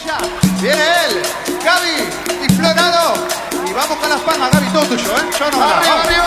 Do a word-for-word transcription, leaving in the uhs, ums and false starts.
ya. Viene él, Gaby y Florado. Y vamos con las palmas, Gaby, todo tuyo, ¿eh? Yo no. Arriba, arriba.